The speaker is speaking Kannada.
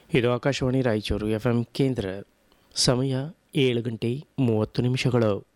ಇದು ಆಕಾಶವಾಣಿ ರಾಯಚೂರು FM ಕೇಂದ್ರ. ಸಮಯ 7 ಗಂಟೆ 30 ನಿಮಿಷಗಳು.